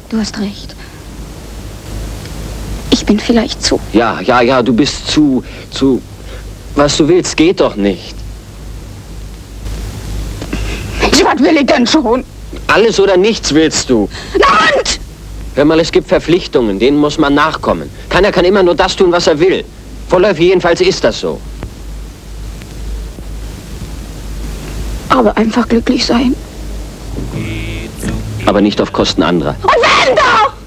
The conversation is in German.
Du hast recht. Ich bin vielleicht zu... Ja, du bist zu... Was du willst, geht doch nicht. Was will ich denn schon? Alles oder nichts willst du. Land! Hör mal, es gibt Verpflichtungen, denen muss man nachkommen. Keiner kann immer nur das tun, was er will. Vorläufig jedenfalls ist das so. Aber einfach glücklich sein. Aber nicht auf Kosten anderer. Und wenn doch!